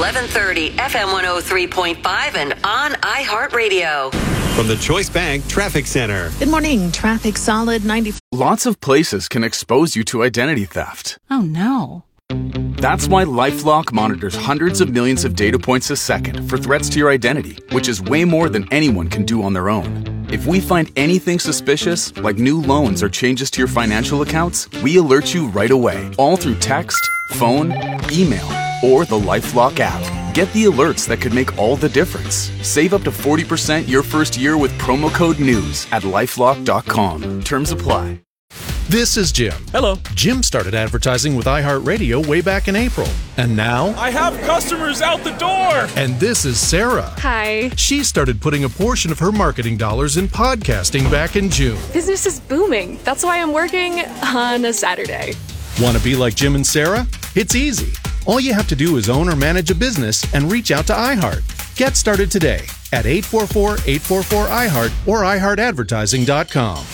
1130, FM 103.5, and on iHeartRadio. From the Choice Bank Traffic Center. Good morning. Traffic solid 94. Lots of places can expose you to identity theft. Oh, no. That's why LifeLock monitors hundreds of millions of data points a second for threats to your identity, which is way more than anyone can do on their own. If we find anything suspicious, like new loans or changes to your financial accounts, we alert you right away, all through text, phone, email, or the LifeLock app. Get the alerts that could make all the difference. Save up to 40% your first year with promo code NEWS at LifeLock.com. Terms apply. This is Jim. Hello. Jim started advertising with iHeartRadio way back in April. And now... I have customers out the door! And this is Sarah. Hi. She started putting a portion of her marketing dollars in podcasting back in June. Business is booming. That's why I'm working on a Saturday. Want to be like Jim and Sarah? It's easy. All you have to do is own or manage a business and reach out to iHeart. Get started today at 844-844-iHeart or iHeartAdvertising.com.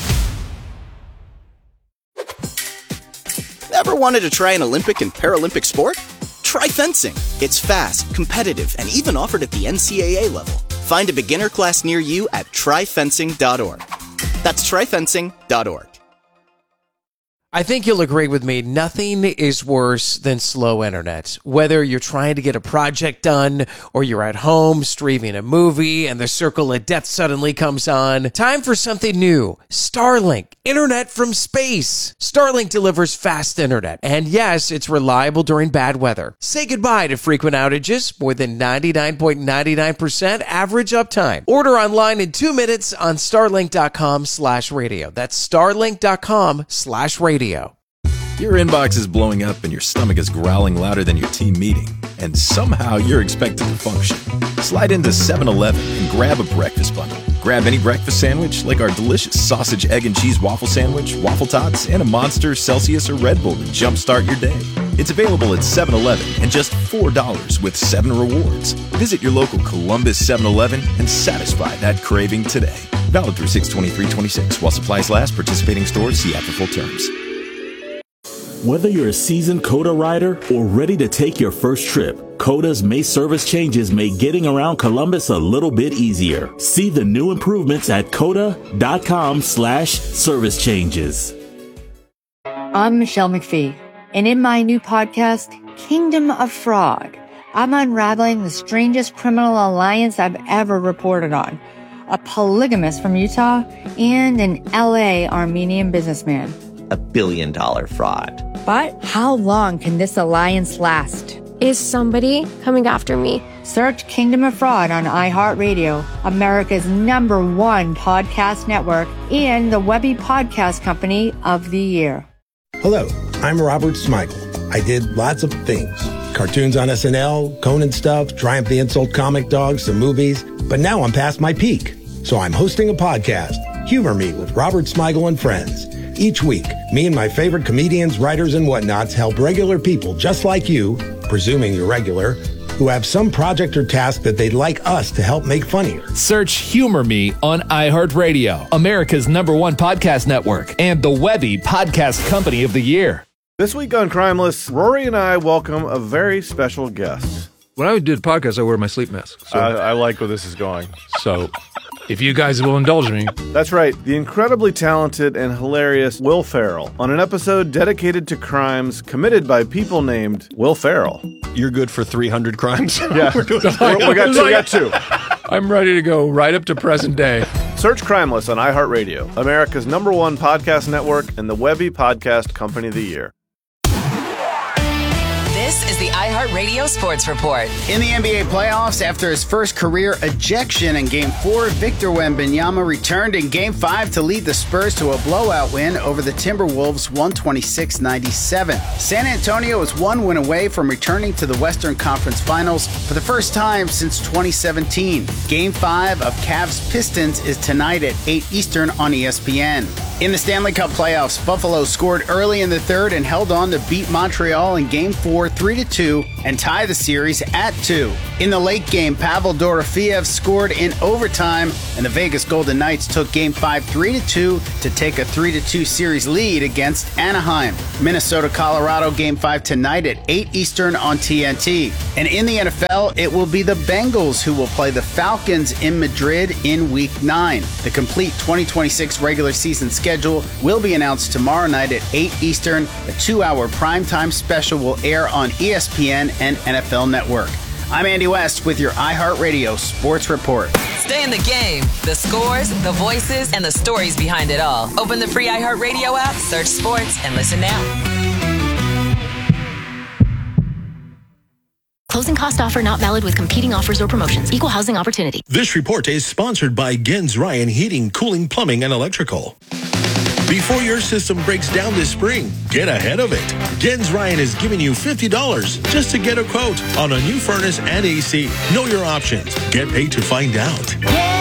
Ever wanted to try an Olympic and Paralympic sport? Try fencing. It's fast, competitive, and even offered at the NCAA level. Find a beginner class near you at tryfencing.org. That's tryfencing.org. I think you'll agree with me, nothing is worse than slow internet. Whether you're trying to get a project done or you're at home streaming a movie and the circle of death suddenly comes on, time for something new. Starlink, internet from space. Starlink delivers fast internet, and yes, it's reliable during bad weather. Say goodbye to frequent outages, more than 99.99% average uptime. Order online in 2 minutes on starlink.com/radio. That's starlink.com/radio. Your inbox is blowing up and your stomach is growling louder than your team meeting, and somehow you're expected to function. Slide into 7-Eleven and grab a breakfast bundle. Grab any breakfast sandwich like our delicious sausage, egg, and cheese waffle sandwich, waffle tots, and a Monster, Celsius, or Red Bull to jumpstart your day. It's available at 7-Eleven and just $4 with 7 rewards. Visit your local Columbus 7-Eleven and satisfy that craving today. Valid through 6/23/26. While supplies last, participating stores see app for full terms. Whether you're a seasoned COTA rider or ready to take your first trip, COTA's May service changes make getting around Columbus a little bit easier. See the new improvements at COTA.com/service changes. I'm Michelle McPhee, and in my new podcast, Kingdom of Fraud, I'm unraveling the strangest criminal alliance I've ever reported on. A polygamist from Utah and an LA Armenian businessman. $1 billion fraud. But how long can this alliance last? Is somebody coming after me? Search Kingdom of Fraud on iHeartRadio, America's #1 podcast network, and the Webby Podcast Company of the Year. Hello, I'm Robert Smigel. I did lots of things. Cartoons on SNL, Conan stuff, Triumph the Insult Comic Dog, some movies. But now I'm past my peak. So I'm hosting a podcast, Humor Me with Robert Smigel and Friends. Each week, me and my favorite comedians, writers, and whatnots help regular people just like you, presuming you're regular, who have some project or task that they'd like us to help make funnier. Search Humor Me on iHeartRadio, America's #1 podcast network, and the Webby Podcast Company of the Year. This week on Crimeless, Rory and I welcome a very special guest. When I do the podcast, I wear my sleep mask. So. I like where this is going. So, if you guys will indulge me. That's right. The incredibly talented and hilarious Will Ferrell on an episode dedicated to crimes committed by people named Will Ferrell. You're good for 300 crimes? Yeah. we got two. I'm ready to go right up to present day. Search Crimeless on iHeartRadio, America's #1 podcast network, and the Webby Podcast Company of the Year. This is the iHeartRadio Sports Report. In the NBA playoffs, after his first career ejection in Game 4, Victor Wembanyama returned in Game 5 to lead the Spurs to a blowout win over the Timberwolves 126-97. San Antonio is one win away from returning to the Western Conference Finals for the first time since 2017. Game 5 of Cavs-Pistons is tonight at 8 Eastern on ESPN. In the Stanley Cup playoffs, Buffalo scored early in the third and held on to beat Montreal in Game 4 3-2 and tie the series at 2. In the late game, Pavel Dorofeev scored in overtime, and the Vegas Golden Knights took Game 5 3-2 to take a 3-2 series lead against Anaheim. Minnesota-Colorado Game 5 tonight at 8 Eastern on TNT. And in the NFL, it will be the Bengals who will play the Falcons in Madrid in Week 9. The complete 2026 regular season schedule will be announced tomorrow night at 8 Eastern. A 2-hour primetime special will air on ESPN and NFL Network. I'm Andy West with your iHeartRadio Sports Report. Stay in the game. The scores, the voices, and the stories behind it all. Open the free iHeartRadio app, search sports, and listen now. Closing cost offer not valid with competing offers or promotions. Equal housing opportunity. This report is sponsored by Gens Ryan Heating, Cooling, Plumbing, and Electrical. Before your system breaks down this spring, get ahead of it. Gens Ryan is giving you $50 just to get a quote on a new furnace and AC. Know your options. Get paid to find out.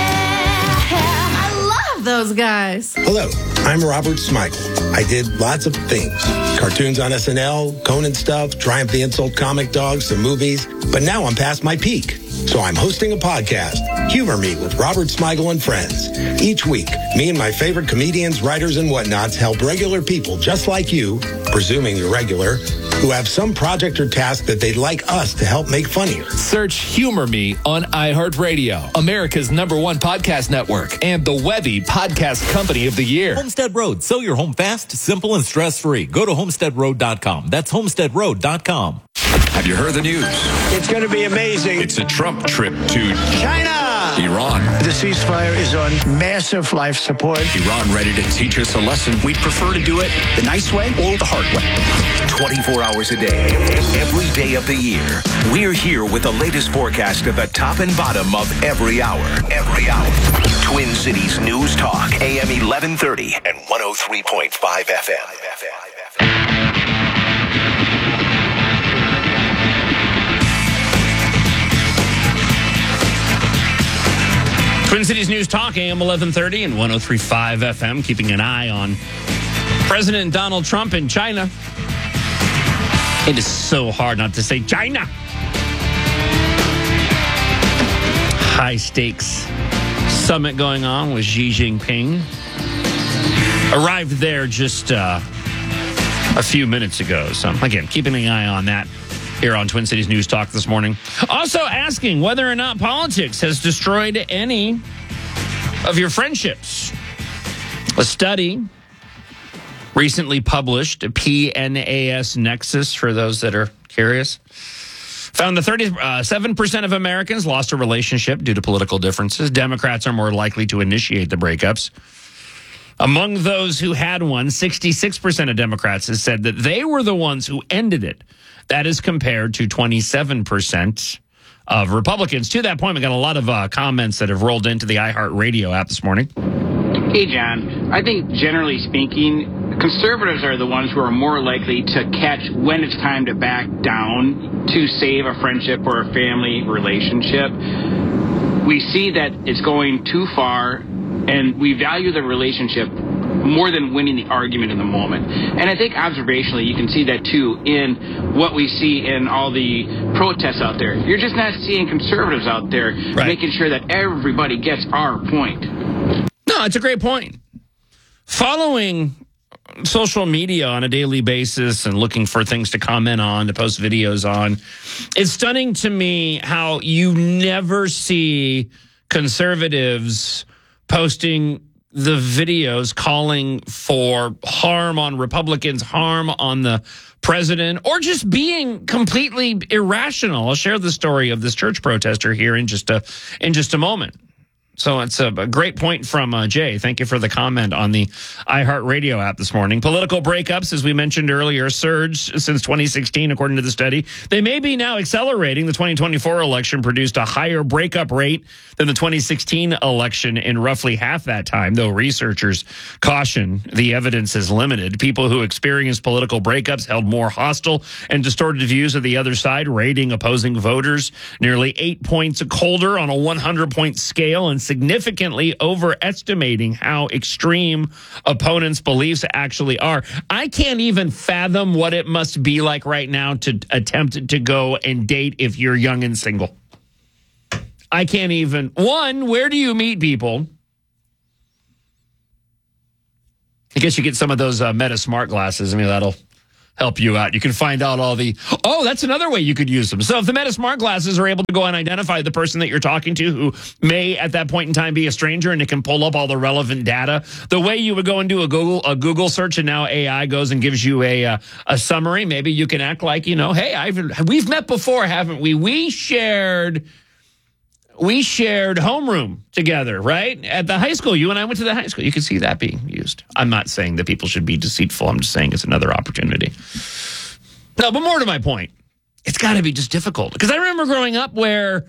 I love those guys. Hello, I'm Robert Smigel. I did lots of things. Cartoons on SNL, Conan stuff, Triumph the Insult Comic Dog, some movies. But now I'm past my peak. So I'm hosting a podcast, Humor Me with Robert Smigel and Friends. Each week, me and my favorite comedians, writers, and whatnots help regular people just like you, presuming you're regular, who have some project or task that they'd like us to help make funnier. Search Humor Me on iHeartRadio, America's #1 podcast network, and the Webby Podcast Company of the Year. Homestead Road. Sell your home fast, simple, and stress-free. Go to homesteadroad.com. That's homesteadroad.com. Have you heard the news? It's going to be amazing. It's a Trump trip to China. Iran. The ceasefire is on massive life support. Iran ready to teach us a lesson. We'd prefer to do it the nice way or the hard way. 24 hours a day, every day of the year. We're here with the latest forecast at the top and bottom of every hour. Every hour. Twin Cities News Talk, AM 1130 and 103.5 FM. Twin Cities News Talk, AM 1130 and 103.5 FM, keeping an eye on President Donald Trump in China. It is so hard not to say China. High stakes summit going on with Xi Jinping. Arrived there just a few minutes ago. So, again, keeping an eye on that here on Twin Cities News Talk this morning. Also asking whether or not politics has destroyed any of your friendships. A study recently published, PNAS Nexus, for those that are curious, found that 37% of Americans lost a relationship due to political differences. Democrats are more likely to initiate the breakups. Among those who had one, 66% of Democrats has said that they were the ones who ended it. That is compared to 27% of Republicans. To that point, we got a lot of comments that have rolled into the iHeartRadio app this morning. Hey, John. I think generally speaking, conservatives are the ones who are more likely to catch when it's time to back down to save a friendship or a family relationship. We see that it's going too far, and we value the relationship more than winning the argument in the moment. And I think observationally, you can see that too in what we see in all the protests out there. You're just not seeing conservatives out there making sure that everybody gets our point. No, it's a great point. Following social media on a daily basis and looking for things to comment on, to post videos on, it's stunning to me how you never see conservatives posting the videos calling for harm on Republicans, harm on the president, or just being completely irrational. I'll share the story of this church protester here in just a moment. So it's a great point from Jay. Thank you for the comment on the iHeartRadio app this morning. Political breakups, as we mentioned earlier, surged since 2016, according to the study. They may be now accelerating. The 2024 election produced a higher breakup rate than the 2016 election in roughly half that time, though researchers caution the evidence is limited. People who experienced political breakups held more hostile and distorted views of the other side, rating opposing voters nearly 8 points colder on a 100-point scale, and significantly overestimating how extreme opponents' beliefs actually are. I can't even fathom what it must be like right now to attempt to go and date if you're young and single. I can't even. One, where do you meet people? I guess you get some of those Meta Smart glasses. I mean, that'll help you out. You can find out all the, that's another way you could use them. So if the Meta Smart glasses are able to go and identify the person that you're talking to who may at that point in time be a stranger, and it can pull up all the relevant data, the way you would go and do a Google search and now AI goes and gives you a summary, maybe you can act like, hey, we've met before, haven't we? We shared homeroom together, right? At the high school. You and I went to the high school. You can see that being used. I'm not saying that people should be deceitful. I'm just saying it's another opportunity. No, but more to my point, it's got to be just difficult. Because I remember growing up where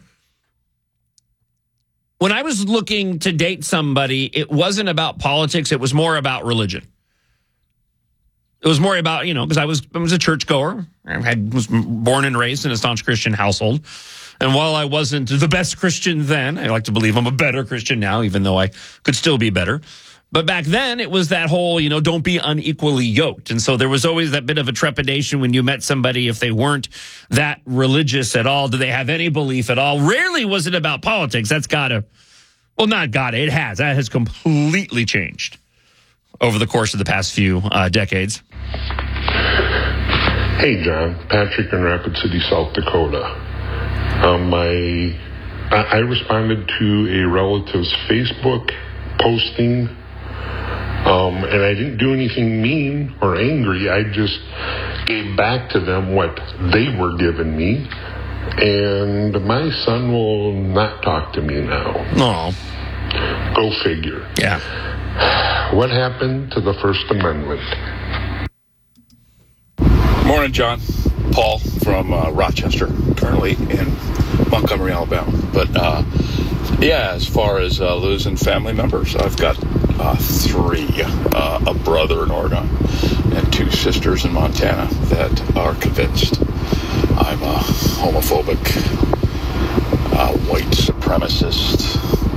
when I was looking to date somebody, it wasn't about politics. It was more about religion. It was more about, because I was a churchgoer. I was born and raised in a staunch Christian household. And while I wasn't the best Christian then, I like to believe I'm a better Christian now, even though I could still be better. But back then, it was that whole, don't be unequally yoked. And so there was always that bit of a trepidation when you met somebody if they weren't that religious at all. Do they have any belief at all? Rarely was it about politics. It has. That has completely changed over the course of the past few decades. Hey, John. Patrick in Rapid City, South Dakota. I responded to a relative's Facebook posting, and I didn't do anything mean or angry. I just gave back to them what they were giving me, and my son will not talk to me now. Oh. Go figure. Yeah. What happened to the First Amendment? Morning, John. Paul from Rochester, currently in Montgomery, Alabama. But, as far as losing family members, I've got 3, a brother in Oregon and 2 sisters in Montana that are convinced I'm a homophobic, white supremacist,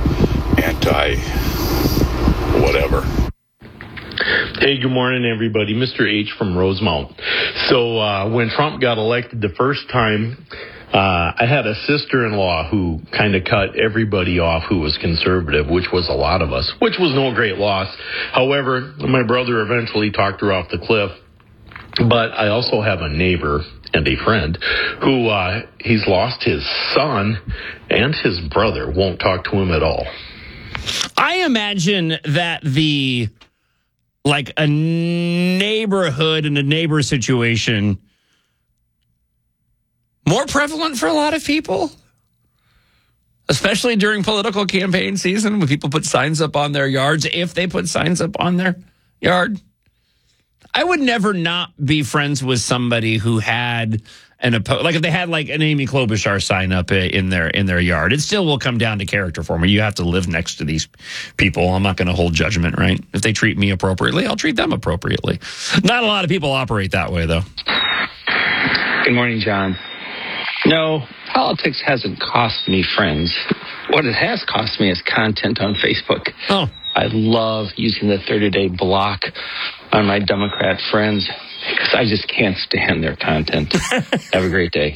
anti-whatever. Hey, good morning, everybody. Mr. H from Rosemount. So when Trump got elected the first time, I had a sister-in-law who kind of cut everybody off who was conservative, which was a lot of us, which was no great loss. However, my brother eventually talked her off the cliff. But I also have a neighbor and a friend who he's lost his son, and his brother won't talk to him at all. I imagine that a neighborhood and a neighbor situation more prevalent for a lot of people, especially during political campaign season when people put signs up on their yards, if they put signs up on their yard. I would never not be friends with somebody who had if they had an Amy Klobuchar sign up in their yard. It still will come down to character for me. You have to live next to these people. I'm not going to hold judgment, right? If they treat me appropriately, I'll treat them appropriately. Not a lot of people operate that way, though. Good morning, John. No, politics hasn't cost me friends. What it has cost me is content on Facebook. Oh. I love using the 30-day block on my Democrat friends because I just can't stand their content. Have a great day.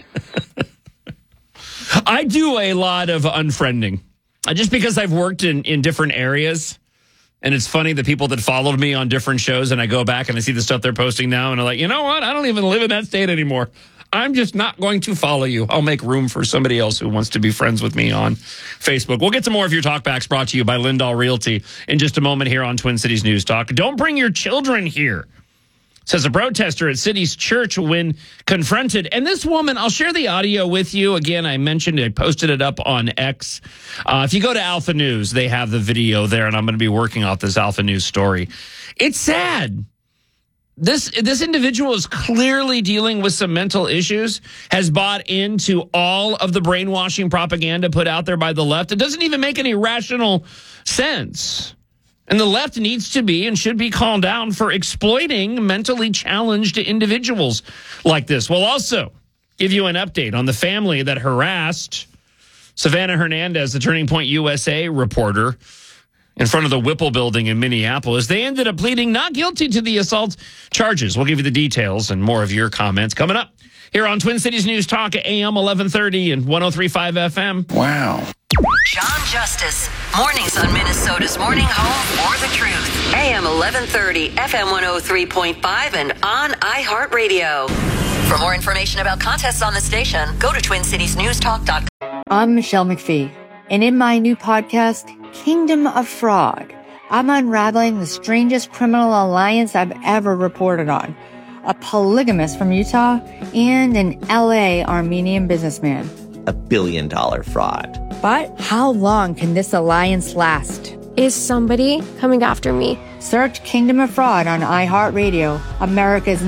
I do a lot of unfriending just because I've worked in different areas. And it's funny, the people that followed me on different shows, and I go back and I see the stuff they're posting now, and I'm like, you know what? I don't even live in that state anymore. I'm just not going to follow you. I'll make room for somebody else who wants to be friends with me on Facebook. We'll get to more of your talkbacks brought to you by Lindahl Realty in just a moment here on Twin Cities News Talk. Don't bring your children here, says a protester at City's Church when confronted. And this woman, I'll share the audio with you. Again, I posted it up on X. If you go to Alpha News, they have the video there, and I'm going to be working off this Alpha News story. It's sad. This individual is clearly dealing with some mental issues, has bought into all of the brainwashing propaganda put out there by the left. It doesn't even make any rational sense. And the left needs to be and should be called down for exploiting mentally challenged individuals like this. We'll also give you an update on the family that harassed Savannah Hernandez, the Turning Point USA reporter, in front of the Whipple building in Minneapolis. They ended up pleading not guilty to the assault charges. We'll give you the details and more of your comments coming up here on Twin Cities News Talk at AM 1130 and 103.5 FM. Wow. John Justice. Mornings on Minnesota's Morning Home for the Truth. AM 1130, FM 103.5, and on iHeartRadio. For more information about contests on the station, go to TwinCitiesNewsTalk.com. I'm Michelle McPhee, and in my new podcast, Kingdom of Frog, I'm unraveling the strangest criminal alliance I've ever reported on. A polygamist from Utah and an LA Armenian businessman. $1 billion fraud. But how long can this alliance last? Is somebody coming after me? Search Kingdom of Fraud on iHeartRadio, America's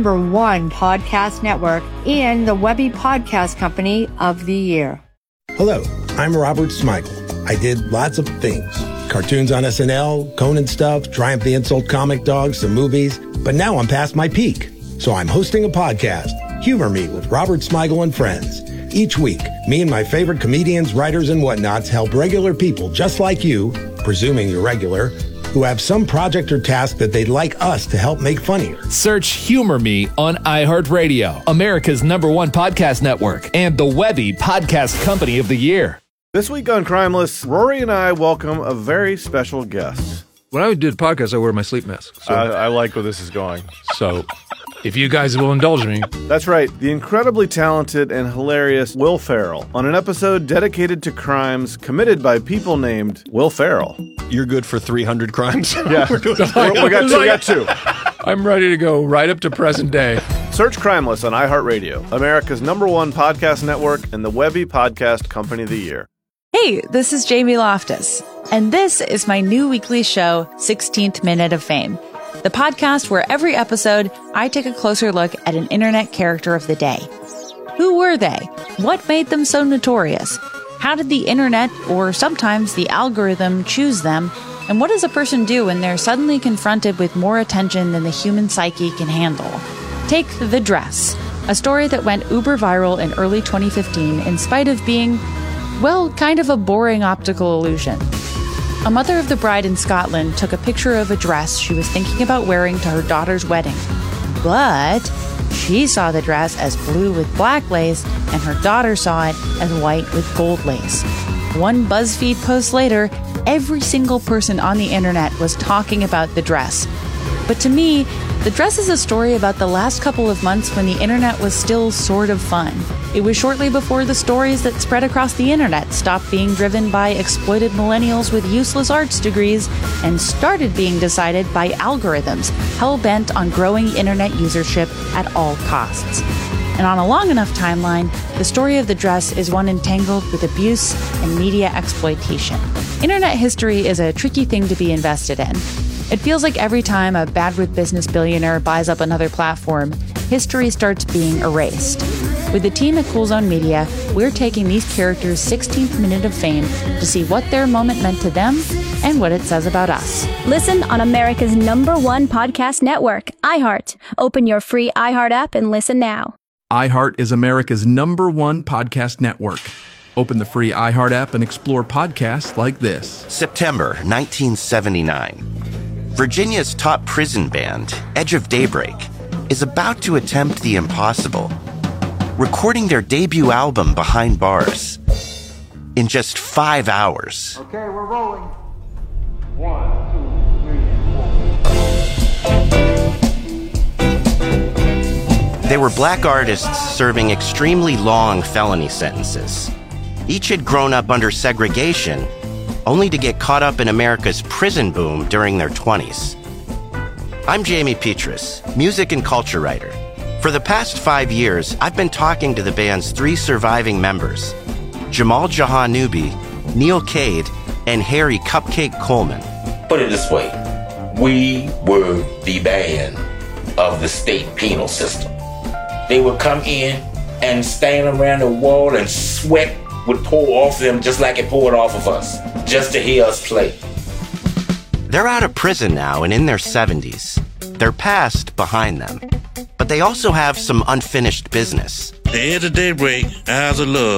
#1 podcast network, and the Webby Podcast Company of the Year. Hello, I'm Robert Smigel. I did lots of things. Cartoons on SNL, Conan stuff, Triumph the Insult Comic Dog, some movies. But now I'm past my peak. So I'm hosting a podcast, Humor Me with Robert Smigel and Friends. Each week, me and my favorite comedians, writers, and whatnots help regular people just like you, presuming you're regular, who have some project or task that they'd like us to help make funnier. Search Humor Me on iHeartRadio, America's #1 podcast network, and the Webby Podcast Company of the Year. This week on Crimeless, Rory and I welcome a very special guest. When I do the podcast, I wear my sleep mask. So. I like where this is going. So, if you guys will indulge me. That's right, the incredibly talented and hilarious Will Ferrell on an episode dedicated to crimes committed by people named Will Ferrell. You're good for 300 crimes? Yeah, we got two. I'm ready to go right up to present day. Search Crimeless on iHeartRadio, America's #1 podcast network, and the Webby Podcast Company of the Year. Hey, this is Jamie Loftus, and this is my new weekly show, 16th Minute of Fame, the podcast where every episode I take a closer look at an internet character of the day. Who were they? What made them so notorious? How did the internet, or sometimes the algorithm, choose them? And what does a person do when they're suddenly confronted with more attention than the human psyche can handle? Take The Dress, a story that went uber viral in early 2015 in spite of being, well, kind of a boring optical illusion. A mother of the bride in Scotland took a picture of a dress she was thinking about wearing to her daughter's wedding. But she saw the dress as blue with black lace, and her daughter saw it as white with gold lace. One BuzzFeed post later, every single person on the internet was talking about the dress. But to me, the dress is a story about the last couple of months when the internet was still sort of fun. It was shortly before the stories that spread across the internet stopped being driven by exploited millennials with useless arts degrees and started being decided by algorithms hell-bent on growing internet usership at all costs. And on a long enough timeline, the story of the dress is one entangled with abuse and media exploitation. Internet history is a tricky thing to be invested in. It feels like every time a bad with business billionaire buys up another platform, history starts being erased. With the team at Cool Zone Media, we're taking these characters' 16th minute of fame to see what their moment meant to them and what it says about us. Listen on America's #1 podcast network, iHeart. Open your free iHeart app and listen now. iHeart is America's #1 podcast network. Open the free iHeart app and explore podcasts like this. September 1979. Virginia's top prison band, Edge of Daybreak, is about to attempt the impossible, recording their debut album Behind Bars in just 5 hours. Okay, we're rolling. 1, 2, 3, 4. They were black artists serving extremely long felony sentences. Each had grown up under segregation, only to get caught up in America's prison boom during their 20s. I'm Jamie Petrus, music and culture writer. For the past 5 years, I've been talking to the band's 3 surviving members, Jamal Jahanoubi, Neil Cade, and Harry Cupcake Coleman. Put it this way, we were the band of the state penal system. They would come in and stand around the wall and sweat would pour off them just like it poured off of us, just to hear us play. They're out of prison now and in their 70s. Their past behind them. But they also have some unfinished business. The Edge of Daybreak, Eyes of Love,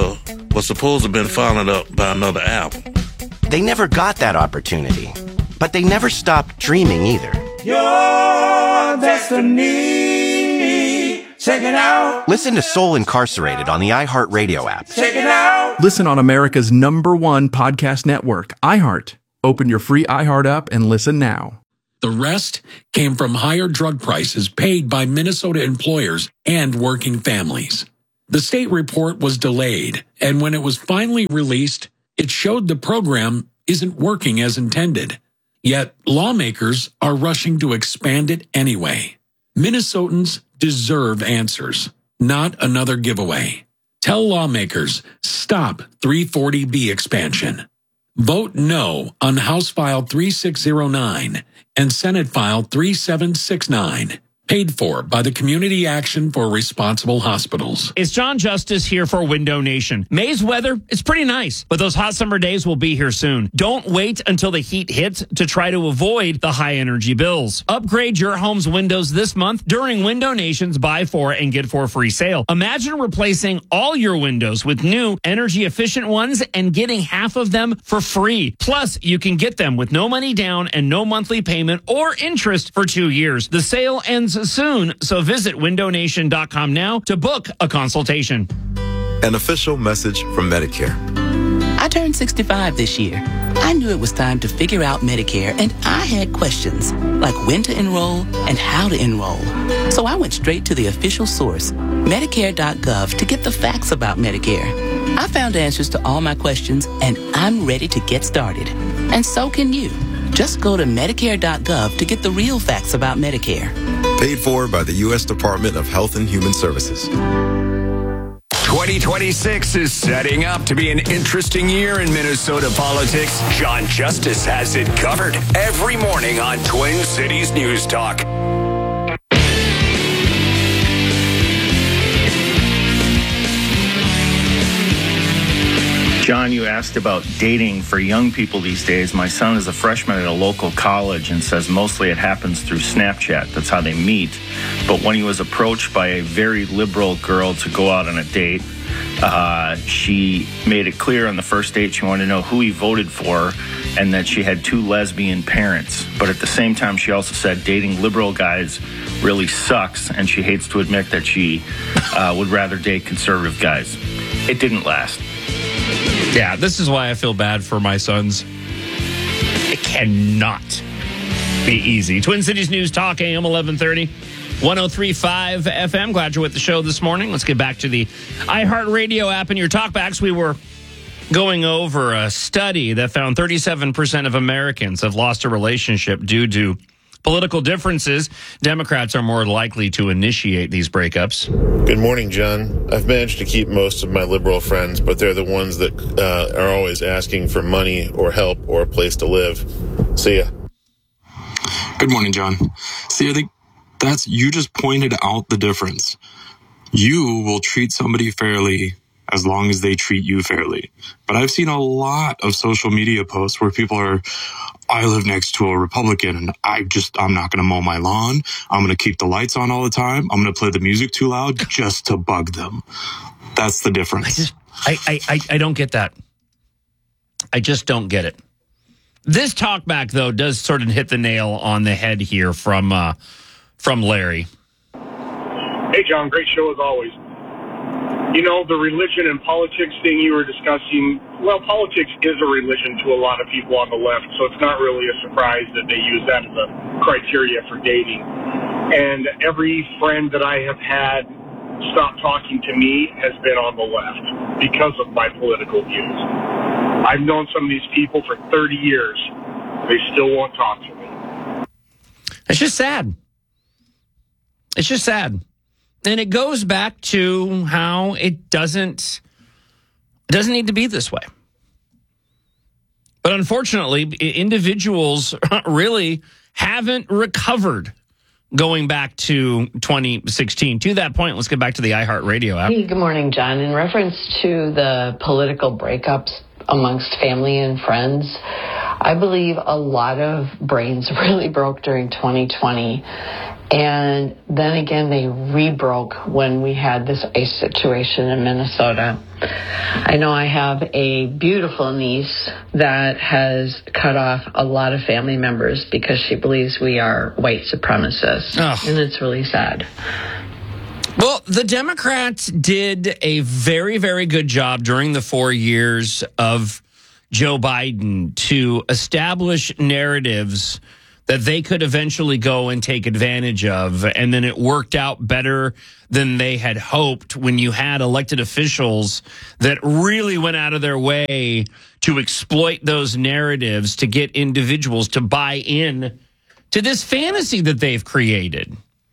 was supposed to have been followed up by another album. They never got that opportunity, but they never stopped dreaming either. Your destiny. Check it out. Listen to Soul Incarcerated on the iHeartRadio app. Check it out. Listen on America's #1 podcast network, iHeart. Open your free iHeart app and listen now. The rest came from higher drug prices paid by Minnesota employers and working families. The state report was delayed, and when it was finally released, it showed the program isn't working as intended. Yet lawmakers are rushing to expand it anyway. Minnesotans deserve answers, not another giveaway. Tell lawmakers, stop 340B expansion. Vote no on House File 3609 and Senate File 3769. Paid for by the Community Action for Responsible Hospitals. It's John Justice here for Window Nation. May's weather, it's pretty nice, but those hot summer days will be here soon. Don't wait until the heat hits to try to avoid the high energy bills. Upgrade your home's windows this month during Window Nation's Buy 4 and Get 4 free sale. Imagine replacing all your windows with new energy efficient ones and getting half of them for free. Plus, you can get them with no money down and no monthly payment or interest for 2 years. The sale ends soon, so visit windownation.com now to book a consultation. An official message from Medicare. I turned 65 this year. I knew it was time to figure out Medicare, and I had questions like when to enroll and how to enroll. So I went straight to the official source, Medicare.gov, to get the facts about Medicare. I found answers to all my questions, and I'm ready to get started. And so can you. Just go to Medicare.gov to get the real facts about Medicare. Paid for by the U.S. Department of Health and Human Services. 2026 is setting up to be an interesting year in Minnesota politics. John Justice has it covered every morning on Twin Cities News Talk. John, you asked about dating for young people these days. My son is a freshman at a local college and says mostly it happens through Snapchat. That's how they meet. But when he was approached by a very liberal girl to go out on a date, she made it clear on the first date she wanted to know who he voted for and that she had 2 lesbian parents. But at the same time, she also said dating liberal guys really sucks, and she hates to admit that she would rather date conservative guys. It didn't last. Yeah, this is why I feel bad for my sons. It cannot be easy. Twin Cities News Talk, AM 1130, 103.5 FM. Glad you're with the show this morning. Let's get back to the iHeartRadio app and your talkbacks. We were going over a study that found 37% of Americans have lost a relationship due to political differences. Democrats are more likely to initiate these breakups. Good morning, John. I've managed to keep most of my liberal friends, but they're the ones that are always asking for money or help or a place to live. See ya. Good morning, John. See, I think you just pointed out the difference. You will treat somebody fairly as long as they treat you fairly. But I've seen a lot of social media posts where people are, I live next to a Republican and I'm not going to mow my lawn. I'm going to keep the lights on all the time. I'm going to play the music too loud just to bug them. That's the difference. I don't get that. I just don't get it. This talkback, though, does sort of hit the nail on the head here from Larry. Hey, John, great show as always. You know, the religion and politics thing you were discussing, well, politics is a religion to a lot of people on the left, so it's not really a surprise that they use that as a criteria for dating. And every friend that I have had stop talking to me has been on the left because of my political views. I've known some of these people for 30 years. They still won't talk to me. It's just sad. It's just sad. And it goes back to how it doesn't need to be this way. But unfortunately, individuals really haven't recovered going back to 2016. To that point, let's get back to the iHeartRadio app. Hey, good morning, John. In reference to the political breakups amongst family and friends, I believe a lot of brains really broke during 2020. And then again, they rebroke when we had this ICE situation in Minnesota. I know I have a beautiful niece that has cut off a lot of family members because she believes we are white supremacists. And it's really sad. Well, the Democrats did a very, very good job during the 4 years of Joe Biden to establish narratives that they could eventually go and take advantage of. And then it worked out better than they had hoped when you had elected officials that really went out of their way to exploit those narratives to get individuals to buy in to this fantasy that they've created.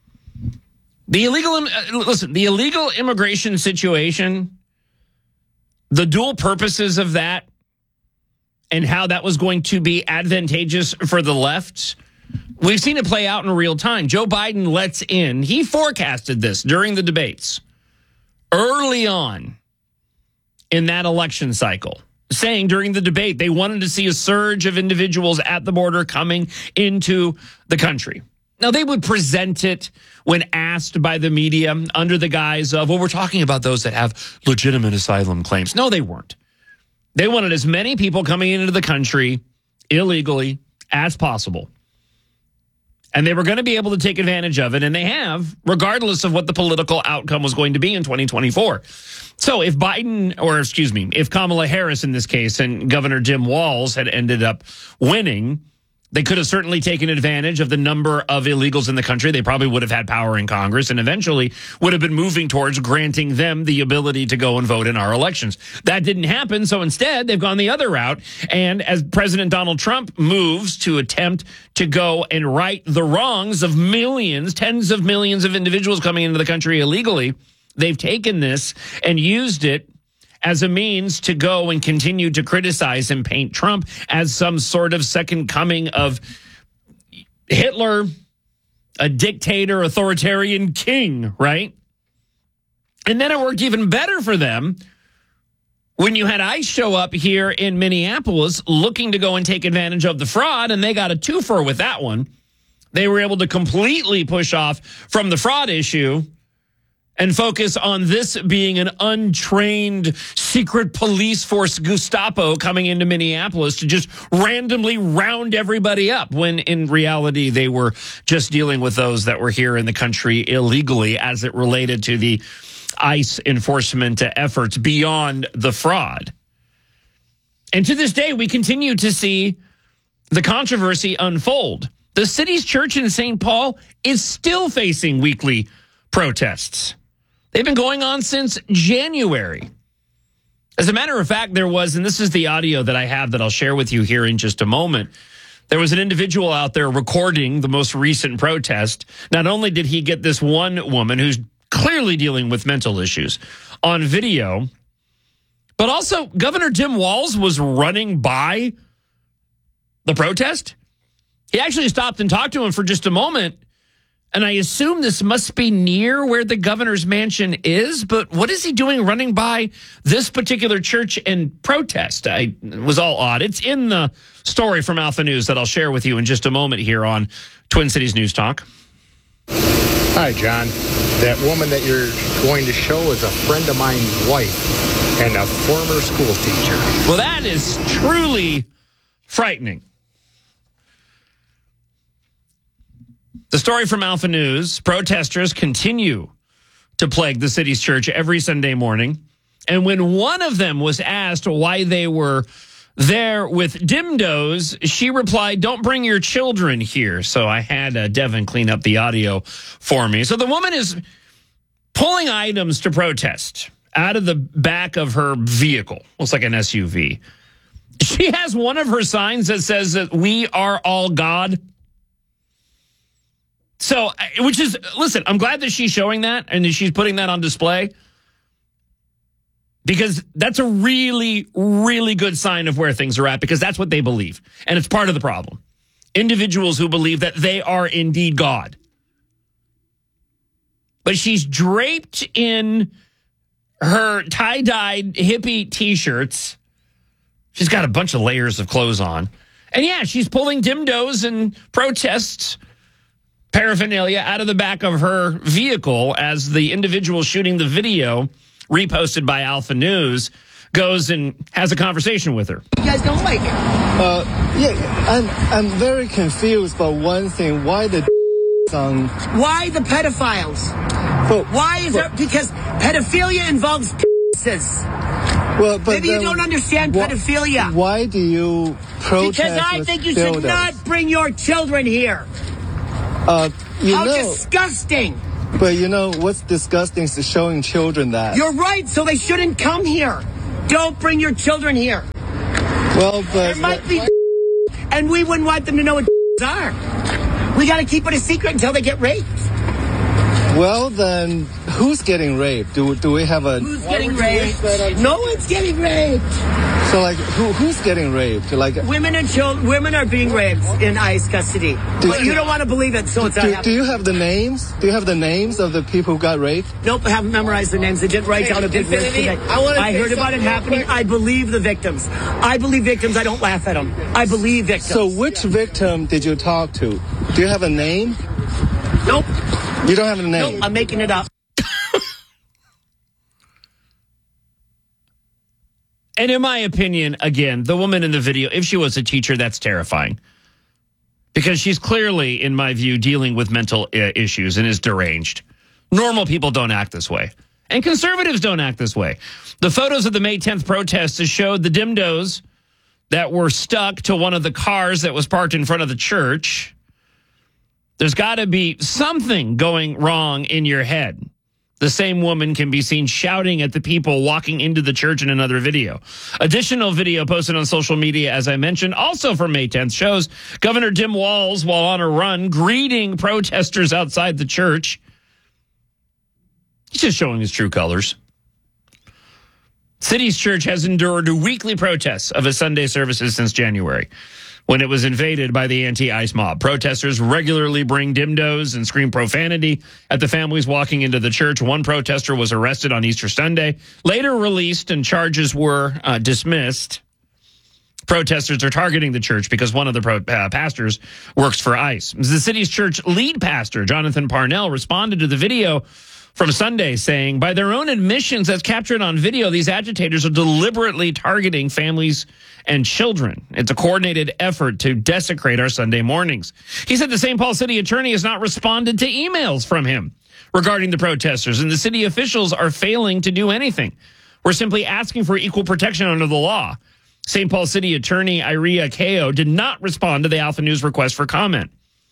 The illegal immigration situation, the dual purposes of that, and how that was going to be advantageous for the left, we've seen it play out in real time. Joe Biden lets in, he forecasted this during the debates early on in that election cycle, saying during the debate they wanted to see a surge of individuals at the border coming into the country. Now, they would present it when asked by the media under the guise of, well, we're talking about those that have legitimate asylum claims. No, they weren't. They wanted as many people coming into the country illegally as possible. And they were going to be able to take advantage of it, and they have, regardless of what the political outcome was going to be in 2024. So if if Kamala Harris in this case and Governor Tim Walz had ended up winning, they could have certainly taken advantage of the number of illegals in the country. They probably would have had power in Congress and eventually would have been moving towards granting them the ability to go and vote in our elections. That didn't happen, so instead they've gone the other route. And as President Donald Trump moves to attempt to go and right the wrongs of millions, tens of millions of individuals coming into the country illegally, they've taken this and used it as a means to go and continue to criticize and paint Trump as some sort of second coming of Hitler, a dictator, authoritarian king, right? And then it worked even better for them when you had ICE show up here in Minneapolis looking to go and take advantage of the fraud, and they got a twofer with that one. They were able to completely push off from the fraud issue and focus on this being an untrained secret police force Gestapo coming into Minneapolis to just randomly round everybody up, when in reality they were just dealing with those that were here in the country illegally as it related to the ICE enforcement efforts beyond the fraud. And to this day, we continue to see the controversy unfold. The city's church in St. Paul is still facing weekly protests. They've been going on since January. As a matter of fact, there was, and this is the audio that I have that I'll share with you here in just a moment, there was an individual out there recording the most recent protest. Not only did he get this one woman who's clearly dealing with mental issues on video, but also Governor Tim Walz was running by the protest. He actually stopped and talked to him for just a moment. And I assume this must be near where the governor's mansion is, but what is he doing running by this particular church and protest? It was all odd. It's in the story from Alpha News that I'll share with you in just a moment here on Twin Cities News Talk. Hi, John. That woman that you're going to show is a friend of mine's wife and a former school teacher. Well, that is truly frightening. The story from Alpha News, protesters continue to plague the city's church every Sunday morning. And when one of them was asked why they were there with dimdos, she replied, "Don't bring your children here." So I had Devin clean up the audio for me. So the woman is pulling items to protest out of the back of her vehicle. Looks like an SUV. She has one of her signs that says that we are all God. So, which is, listen, I'm glad that she's showing that and that she's putting that on display, because that's a really, really good sign of where things are at, because that's what they believe. And it's part of the problem. Individuals who believe that they are indeed God. But she's draped in her tie-dyed hippie T-shirts. She's got a bunch of layers of clothes on. And yeah, she's pulling dimdos and protests paraphernalia out of the back of her vehicle as the individual shooting the video, reposted by Alpha News, goes and has a conversation with her. You guys don't like it? I'm very confused about one thing. Why the on? Why the pedophiles? But, why is it? Because pedophilia involves penises. Well, but maybe you don't understand pedophilia. Why do you protest? Because I think you should not bring your children here. How disgusting! But you know what's disgusting is showing children that. You're right, so they shouldn't come here. Don't bring your children here. Well, but there might be, and we wouldn't want them to know what are. We got to keep it a secret until they get raped. Well, then, who's getting raped? Do we have a... Who's getting raped? No one's getting raped. So, like, who's getting raped? Like women and children. Women are being raped in ICE custody. But you don't want to believe it, so it's not happening. Do you have the names? Do you have the names of the people who got raped? Nope, I haven't memorized the names. I didn't write down a big list today. I heard about it happening. I believe the victims. I believe victims. I don't laugh at them. I believe victims. So, which victim did you talk to? Do you have a name? Nope. You don't have a name? Nope, I'm making it up. And in my opinion, again, the woman in the video, if she was a teacher, that's terrifying. Because she's clearly, in my view, dealing with mental issues and is deranged. Normal people don't act this way. And conservatives don't act this way. The photos of the May 10th protests showed the dimdos that were stuck to one of the cars that was parked in front of the church. There's got to be something going wrong in your head. The same woman can be seen shouting at the people walking into the church in another video. Additional video posted on social media, as I mentioned, also from May 10th, shows Governor Tim Walz, while on a run, greeting protesters outside the church. He's just showing his true colors. City's Church has endured weekly protests of its Sunday services since January, when it was invaded by the anti-ICE mob. Protesters regularly bring dimdos and scream profanity at the families walking into the church. One protester was arrested on Easter Sunday, later released, and charges were dismissed. Protesters are targeting the church because one of the pastors works for ICE. The City's Church lead pastor, Jonathan Parnell, responded to the video from Sunday, saying, by their own admissions as captured on video, these agitators are deliberately targeting families and children. It's a coordinated effort to desecrate our Sunday mornings. He said the St. Paul city attorney has not responded to emails from him regarding the protesters, and the city officials are failing to do anything. We're simply asking for equal protection under the law. St. Paul city attorney Iria Kao did not respond to the Alpha News request for comment.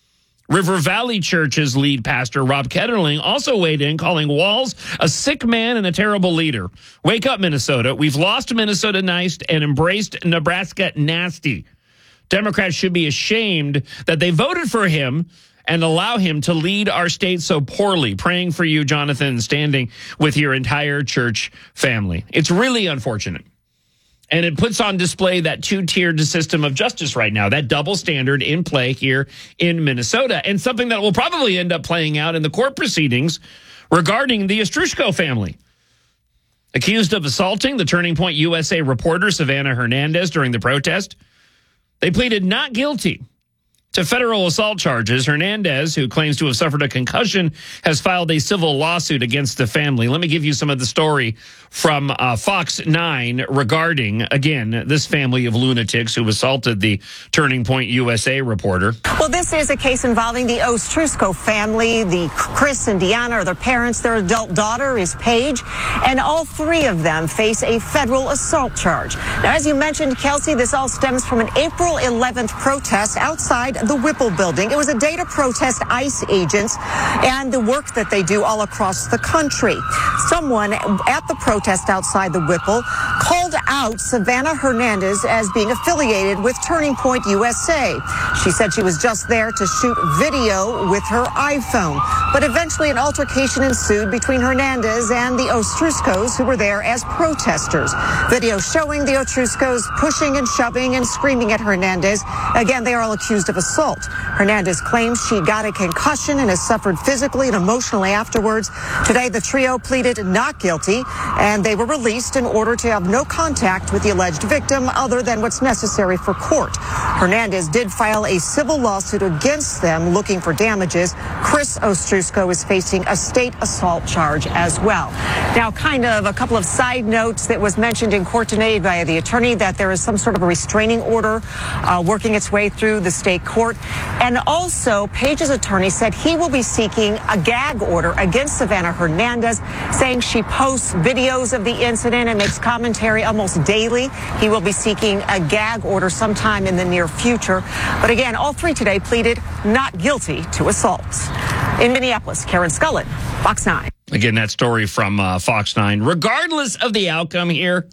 River Valley Church's lead pastor, Rob Ketterling, also weighed in, calling Walz a sick man and a terrible leader. Wake up, Minnesota. We've lost Minnesota nice and embraced Nebraska nasty. Democrats should be ashamed that they voted for him and allow him to lead our state so poorly. Praying for you, Jonathan, standing with your entire church family. It's really unfortunate. And it puts on display that two-tiered system of justice right now, that double standard in play here in Minnesota, and something that will probably end up playing out in the court proceedings regarding the Ostrushko family. Accused of assaulting the Turning Point USA reporter Savannah Hernandez during the protest, they pleaded not guilty to federal assault charges. Hernandez, who claims to have suffered a concussion, has filed a civil lawsuit against the family. Let me give you some of the story from Fox 9 regarding, again, this family of lunatics who assaulted the Turning Point USA reporter. Well, this is a case involving the Ostrushko family. The Chris and Deanna are their parents. Their adult daughter is Paige, and all three of them face a federal assault charge. Now, as you mentioned, Kelsey, this all stems from an April 11th protest outside the Whipple building. It was a day to protest ICE agents and the work that they do all across the country. Someone at the protest outside the Whipple called out Savannah Hernandez as being affiliated with Turning Point USA. She said she was just there to shoot video with her iPhone. But eventually an altercation ensued between Hernandez and the Ostrushkos, who were there as protesters. Video showing the Ostrushkos pushing and shoving and screaming at Hernandez. Again, they are all accused of assault. Hernandez claims she got a concussion and has suffered physically and emotionally afterwards. Today, the trio pleaded not guilty, and they were released in order to have no contact with the alleged victim other than what's necessary for court. Hernandez did file a civil lawsuit against them looking for damages. Chris Ostrusko is facing a state assault charge as well. Now, kind of a couple of side notes that was mentioned in court today by the attorney that there is some sort of a restraining order working its way through the state court. And also, Page's attorney said he will be seeking a gag order against Savannah Hernandez, saying she posts videos of the incident and makes commentary almost daily. He will be seeking a gag order sometime in the near future. But again, all three today pleaded not guilty to assault. In Minneapolis, Karen Scullin, Fox 9. Again, that story from Fox 9. Regardless of the outcome here,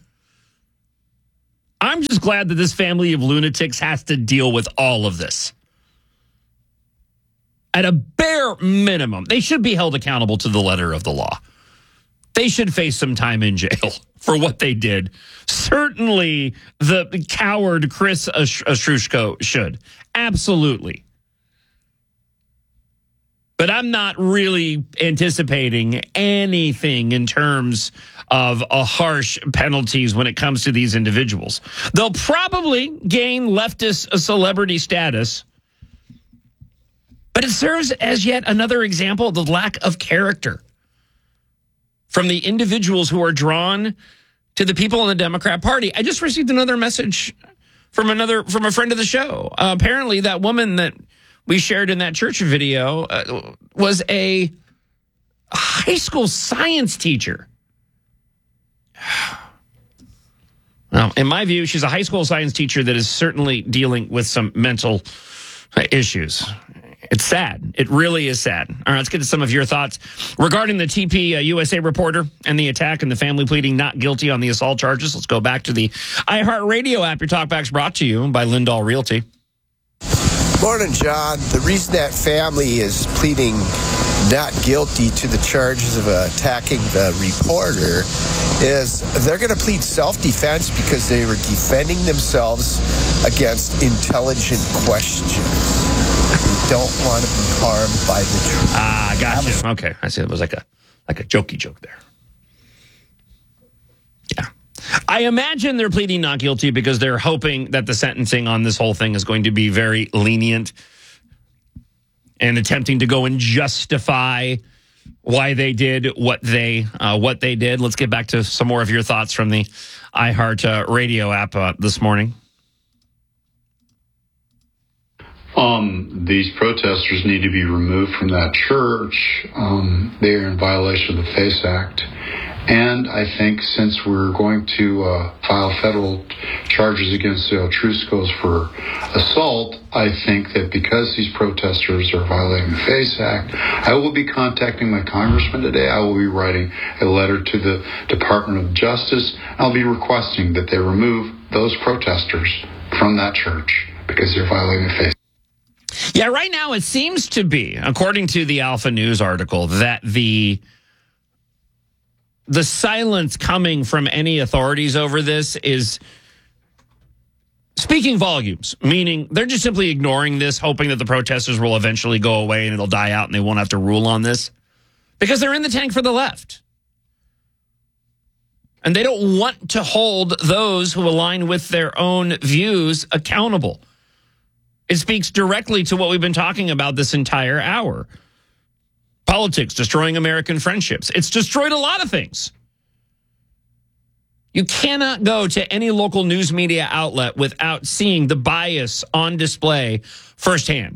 I'm just glad that this family of lunatics has to deal with all of this. At a bare minimum, they should be held accountable to the letter of the law. They should face some time in jail for what they did. Certainly, the coward Chris Ostrusko should. Absolutely. But I'm not really anticipating anything in terms of harsh penalties when it comes to these individuals. They'll probably gain leftist celebrity status, but it serves as yet another example of the lack of character from the individuals who are drawn to the people in the Democrat Party. I just received another message from a friend of the show. Apparently, that woman that we shared in that church video was a high school science teacher. Well, in my view, she's a high school science teacher that is certainly dealing with some mental issues. It's sad. It really is sad. All right, let's get to some of your thoughts regarding the TP USA reporter and the attack and the family pleading not guilty on the assault charges. Let's go back to the iHeartRadio app. Your talkback's brought to you by Lindahl Realty. Morning, John. The reason that family is pleading not guilty to the charges of attacking the reporter is they're going to plead self-defense because they were defending themselves against intelligent questions. They don't want to be harmed by the truth. Ah, gotcha. Okay, I see. It was like a jokey joke there. Yeah. I imagine they're pleading not guilty because they're hoping that the sentencing on this whole thing is going to be very lenient and attempting to go and justify why they did what they did. Let's get back to some more of your thoughts from the iHeart Radio app this morning. These protesters need to be removed from that church. They are in violation of the FACE Act. And I think since we're going to file federal charges against the Ostruskos for assault, I think that because these protesters are violating the FACE Act, I will be contacting my congressman today. I will be writing a letter to the Department of Justice. I'll be requesting that they remove those protesters from that church because they're violating the FACE Act. Yeah, right now it seems to be, according to the Alpha News article, that the silence coming from any authorities over this is speaking volumes, meaning they're just simply ignoring this, hoping that the protesters will eventually go away and it'll die out and they won't have to rule on this because they're in the tank for the left. And they don't want to hold those who align with their own views accountable. It speaks directly to what we've been talking about this entire hour. Politics, destroying American friendships. It's destroyed a lot of things. You cannot go to any local news media outlet without seeing the bias on display firsthand.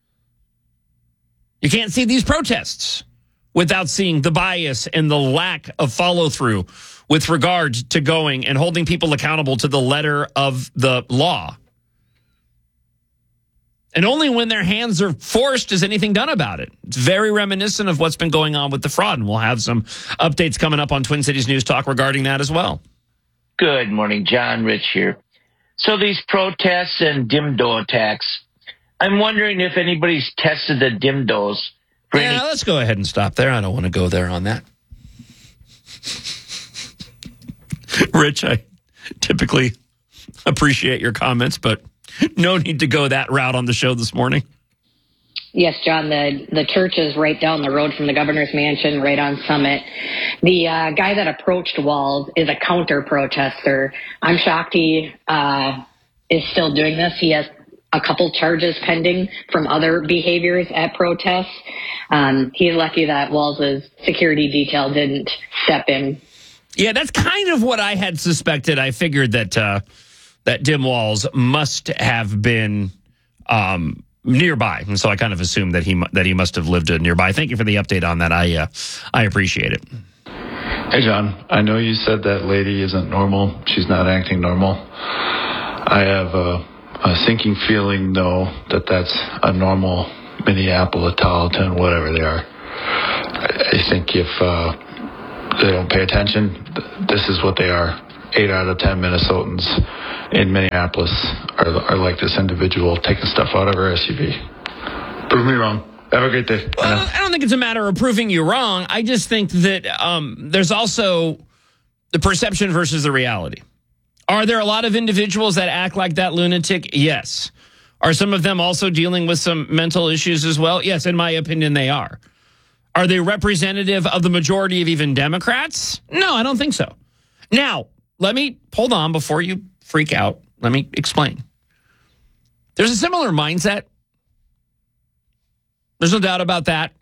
You can't see these protests without seeing the bias and the lack of follow-through with regard to going and holding people accountable to the letter of the law. And only when their hands are forced is anything done about it. It's very reminiscent of what's been going on with the fraud. And we'll have some updates coming up on Twin Cities News Talk regarding that as well. Good morning, John Rich here. So these protests and dimdo attacks, I'm wondering if anybody's tested the dimdos. Yeah, let's go ahead and stop there. I don't want to go there on that. Rich, I typically appreciate your comments, but no need to go that route on the show this morning. Yes, John, the church is right down the road from the governor's mansion, right on Summit. The guy that approached Walz is a counter-protester. I'm shocked he is still doing this. He has a couple charges pending from other behaviors at protests. He's lucky that Walz's security detail didn't step in. Yeah, that's kind of what I had suspected. I figured that that Dim Walz must have been nearby, and so I kind of assumed that he must have lived nearby. Thank you for the update on that. I appreciate it. Hey, John. I know you said that lady isn't normal. She's not acting normal. I have a sinking feeling, though, that that's a normal Minneapolitan, whatever they are. I think if they don't pay attention, this is what they are. 8 out of 10 Minnesotans in Minneapolis are like this individual taking stuff out of her SUV. Prove me wrong. Have a great day. Well, I don't think it's a matter of proving you wrong. I just think that there's also the perception versus the reality. Are there a lot of individuals that act like that lunatic? Yes. Are some of them also dealing with some mental issues as well? Yes, in my opinion, they are. Are they representative of the majority of even Democrats? No, I don't think so. Now, let me hold on before you freak out. Let me explain. There's a similar mindset. There's no doubt about that.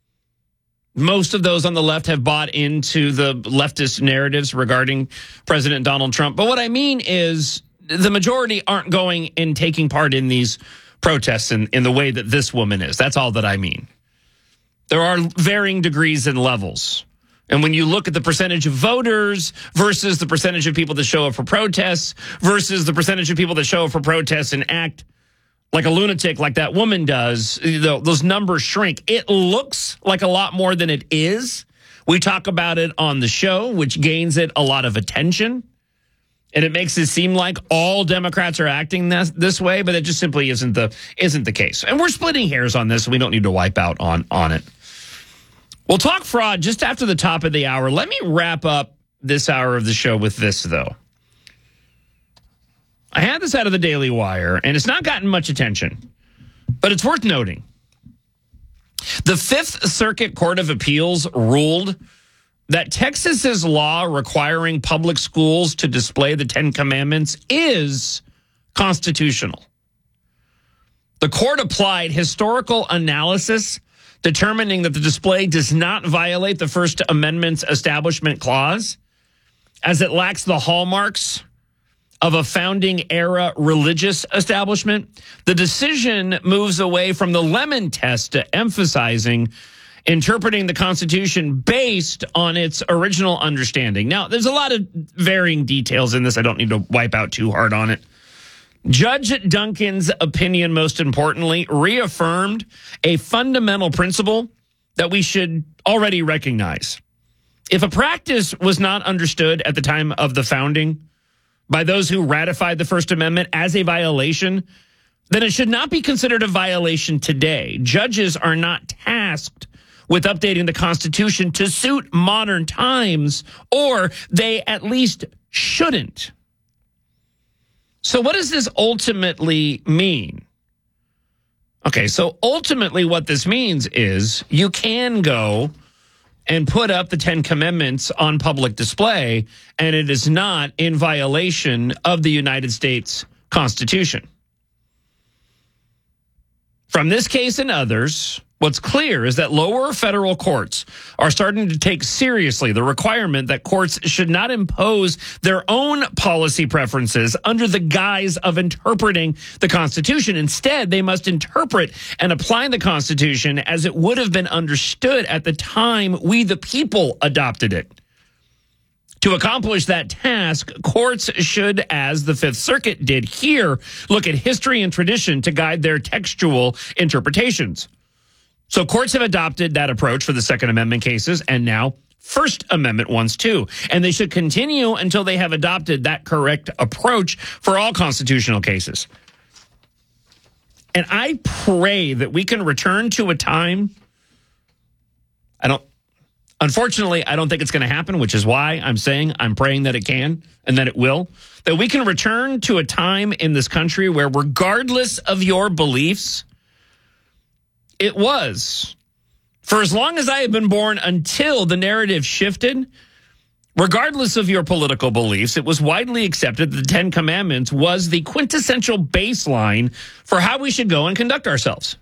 Most of those on the left have bought into the leftist narratives regarding President Donald Trump. But what I mean is the majority aren't going and taking part in these protests in the way that this woman is. That's all that I mean. There are varying degrees and levels. And when you look at the percentage of voters versus the percentage of people that show up for protests versus the percentage of people that show up for protests and act like a lunatic like that woman does, those numbers shrink. It looks like a lot more than it is. We talk about it on the show, which gains it a lot of attention. And it makes it seem like all Democrats are acting this way, but it just simply isn't the case. And we're splitting hairs on this. So we don't need to wipe out on it. We'll talk fraud just after the top of the hour. Let me wrap up this hour of the show with this, though. I had this out of the Daily Wire, and it's not gotten much attention, but it's worth noting. The Fifth Circuit Court of Appeals ruled that Texas's law requiring public schools to display the Ten Commandments is constitutional. The court applied historical analysis, determining that the display does not violate the First Amendment's Establishment Clause, as it lacks the hallmarks of a founding-era religious establishment. The decision moves away from the Lemon test to emphasizing interpreting the Constitution based on its original understanding. Now, there's a lot of varying details in this. I don't need to wipe out too hard on it. Judge Duncan's opinion, most importantly, reaffirmed a fundamental principle that we should already recognize. If a practice was not understood at the time of the founding by those who ratified the First Amendment as a violation, then it should not be considered a violation today. Judges are not tasked with updating the Constitution to suit modern times, or they at least shouldn't. So what does this ultimately mean? Okay, so ultimately what this means is you can go and put up the Ten Commandments on public display, and it is not in violation of the United States Constitution. From this case and others, what's clear is that lower federal courts are starting to take seriously the requirement that courts should not impose their own policy preferences under the guise of interpreting the Constitution. Instead, they must interpret and apply the Constitution as it would have been understood at the time we, the people, adopted it. To accomplish that task, courts should, as the Fifth Circuit did here, look at history and tradition to guide their textual interpretations. So courts have adopted that approach for the Second Amendment cases and now First Amendment ones too. And they should continue until they have adopted that correct approach for all constitutional cases. And I pray that we can return to a time. Unfortunately, I don't think it's going to happen, which is why I'm saying I'm praying that it can and that it will. That we can return to a time in this country where, regardless of your beliefs, it was, for as long as I have been born until the narrative shifted, Regardless of your political beliefs, it was widely accepted that the Ten Commandments was the quintessential baseline for how we should go and conduct ourselves.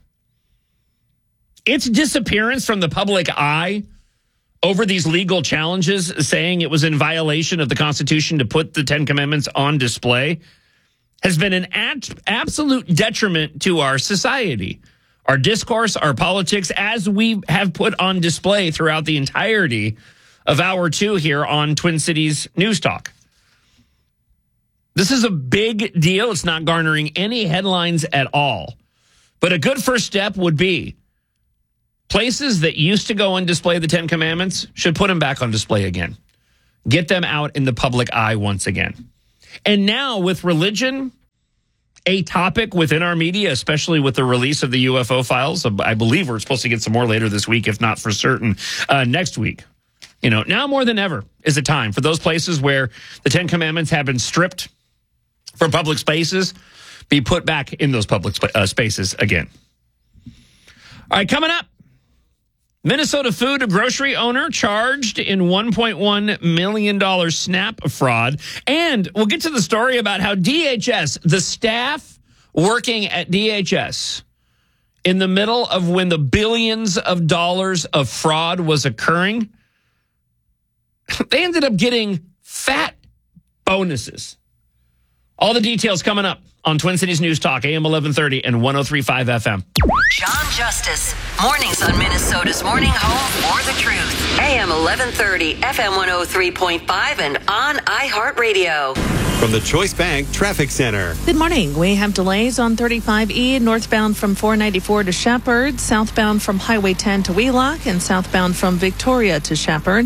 Its disappearance from the public eye over these legal challenges, saying it was in violation of the Constitution to put the Ten Commandments on display, has been an absolute detriment to our society, our discourse, our politics, as we have put on display throughout the entirety of Hour 2 here on Twin Cities News Talk. This is a big deal. It's not garnering any headlines at all. But a good first step would be places that used to go and display the Ten Commandments should put them back on display again. Get them out in the public eye once again. And now with religion, a topic within our media, especially with the release of the UFO files, I believe we're supposed to get some more later this week, if not for certain next week. You know, now more than ever is a time for those places where the Ten Commandments have been stripped from public spaces, be put back in those public spaces again. All right, coming up, Minnesota food grocery owner charged in $1.1 million SNAP fraud. And we'll get to the story about how DHS, the staff working at DHS, in the middle of when the billions of dollars of fraud was occurring, they ended up getting fat bonuses. All the details coming up on Twin Cities News Talk, AM 1130 and 103.5 FM. John Justice, mornings on Minnesota's morning home for the truth. AM 1130, FM 103.5, and on iHeartRadio. From the Choice Bank Traffic Center. Good morning. We have delays on 35E, northbound from 494 to Shepherd, southbound from Highway 10 to Wheelock, and southbound from Victoria to Shepherd.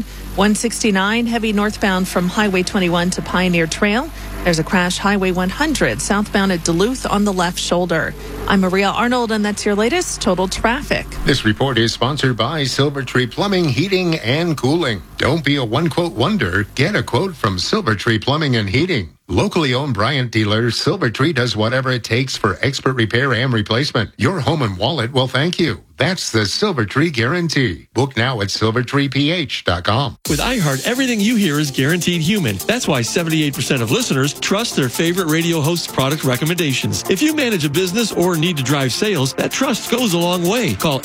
169, heavy northbound from Highway 21 to Pioneer Trail. There's a crash Highway 100 southbound at Duluth on the left shoulder. I'm Maria Arnold, and that's your latest total traffic. This report is sponsored by Silvertree Plumbing, Heating, and Cooling. Don't be a one-quote wonder. Get a quote from Silvertree Plumbing and Heating. Locally owned Bryant dealer, Silvertree does whatever it takes for expert repair and replacement. Your home and wallet will thank you. That's the Silvertree guarantee. Book now at silvertreeph.com. With iHeart, everything you hear is guaranteed human. That's why 78% of listeners trust their favorite radio host's product recommendations. If you manage a business or need to drive sales, that trust goes a long way. Call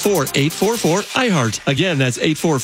844-844-iHeart. Again, that's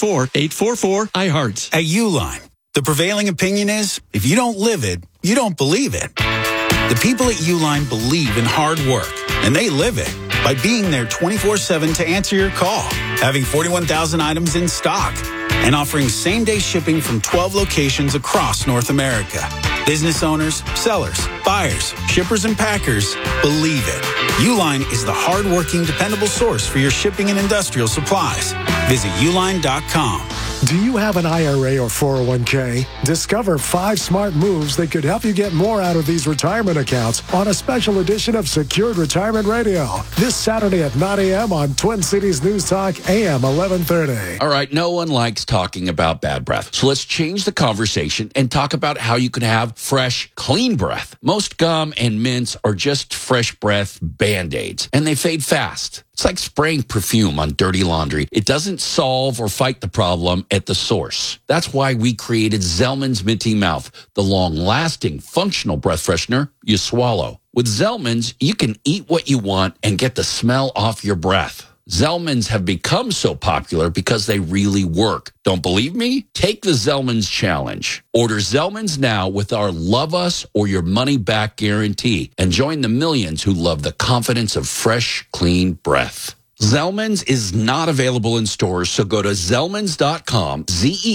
844-844-iHeart. At Uline, the prevailing opinion is, if you don't live it, you don't believe it. The people at Uline believe in hard work, and they live it by being there 24/7 to answer your call, having 41,000 items in stock, and offering same-day shipping from 12 locations across North America. Business owners, sellers, buyers, shippers, and packers believe it. Uline is the hard-working, dependable source for your shipping and industrial supplies. Visit uline.com. Do you have an IRA or 401k? Discover 5 smart moves that could help you get more out of these retirement accounts on a special edition of Secured Retirement Radio. This Saturday at 9 a.m. on Twin Cities News Talk, AM 1130. All right, no one likes talking about bad breath. So let's change the conversation and talk about how you can have fresh, clean breath. Most gum and mints are just fresh breath Band-Aids, and they fade fast. It's like spraying perfume on dirty laundry. It doesn't solve or fight the problem at the source. That's why we created Zellman's Minty Mouth, the long-lasting, functional breath freshener you swallow. With Zellman's, you can eat what you want and get the smell off your breath. Zellman's have become so popular because they really work. Don't believe me? Take the Zellman's challenge. Order Zellman's now with our Love Us or Your Money Back guarantee and join the millions who love the confidence of fresh, clean breath. Zellman's is not available in stores, so go to Zellmans.com,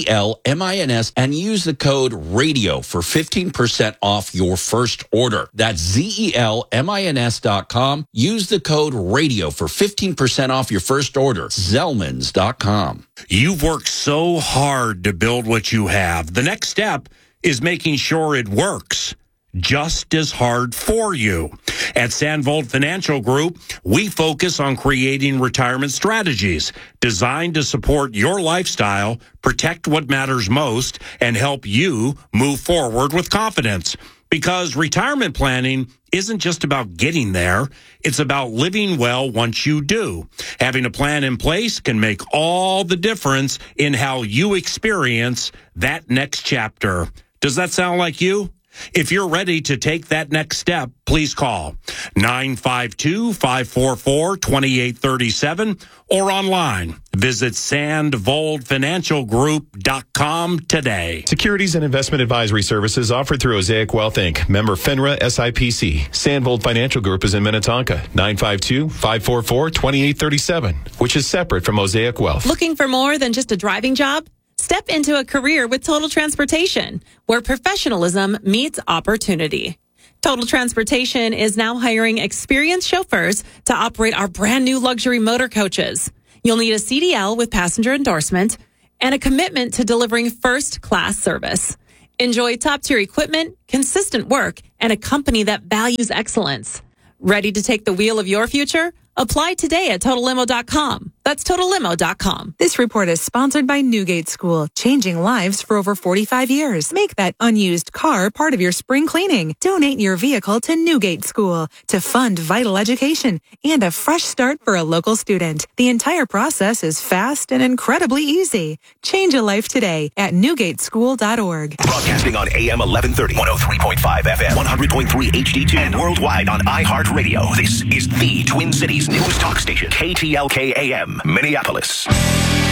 Zelmins, and use the code RADIO for 15% off your first order. That's Zelmins.com. Use the code RADIO for 15% off your first order. Zellmans.com. You've worked so hard to build what you have. The next step is making sure it works just as hard for you. At Sandvold Financial Group, we focus on creating retirement strategies designed to support your lifestyle, protect what matters most, and help you move forward with confidence. Because retirement planning isn't just about getting there. It's about living well once you do. Having a plan in place can make all the difference in how you experience that next chapter. Does that sound like you? If you're ready to take that next step, please call 952-544-2837 or online. Visit sandvoldfinancialgroup.com today. Securities and investment advisory services offered through Osaic Wealth Inc., member FINRA SIPC. Sandvold Financial Group is in Minnetonka, 952-544-2837, which is separate from Osaic Wealth. Looking for more than just a driving job? Step into a career with Total Transportation, where professionalism meets opportunity. Total Transportation is now hiring experienced chauffeurs to operate our brand new luxury motor coaches. You'll need a CDL with passenger endorsement and a commitment to delivering first-class service. Enjoy top-tier equipment, consistent work, and a company that values excellence. Ready to take the wheel of your future? Apply today at TotalLimo.com. That's TotalLimo.com. This report is sponsored by Newgate School, changing lives for over 45 years. Make that unused car part of your spring cleaning. Donate your vehicle to Newgate School to fund vital education and a fresh start for a local student. The entire process is fast and incredibly easy. Change a life today at newgateschool.org. Broadcasting on AM 1130, 103.5 FM, 100.3 HD2, and worldwide on iHeartRadio. This is the Twin Cities News Talk Station, KTLK AM, Minneapolis.